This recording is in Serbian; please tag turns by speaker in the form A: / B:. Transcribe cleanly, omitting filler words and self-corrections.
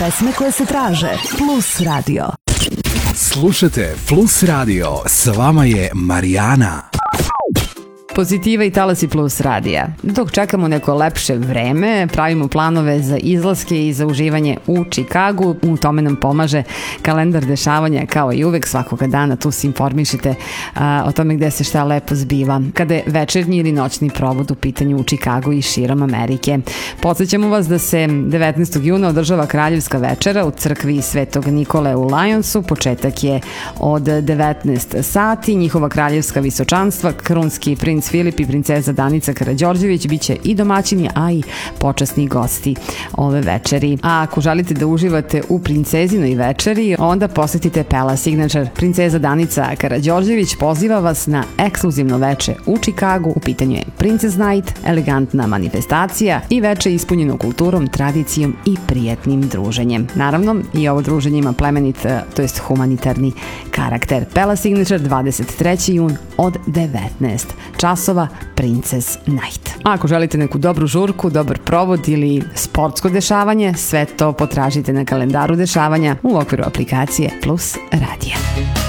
A: Pesme koje se traže. Plus Radio.
B: Slušajte Plus Radio. S vama je Marijana.
C: Pozitiva i Talasi Plus radija. Dok čekamo neko lepše vreme, pravimo planove za izlaske i za uživanje u Čikagu. U tome nam pomaže kalendar dešavanja, kao i uvek svakoga dana. Tu se informišite o tome gde se šta lepo zbiva kada je večernji ili noćni provod u pitanju u Čikagu i širom Amerike. Podsjećamo vas da se 19. juna održava kraljevska večera u crkvi Svetog Nikole u Lionsu. Početak je od 19 sati. Njihova kraljevska visočanstva, krunski princ Filip i princeza Danica Karađorđević biće i domaćini, a i počasni gosti ove večeri. A ako želite da uživate u princezinoj večeri, onda posetite Pella Signature. Princeza Danica Karađorđević poziva vas na ekskluzivno veče u Čikagu. U pitanju je Princess Night, elegantna manifestacija i veče ispunjeno kulturom, tradicijom i prijatnim druženjem. Naravno, i ovo druženje ima plemenit, to jest humanitarni karakter. Pella Signature 23. jun od 19 časova, Princess Night. A ako želite neku dobru žurku, dobar provod ili sportsko dešavanje, sve to potražite na kalendaru dešavanja u okviru aplikacije Plus Radija.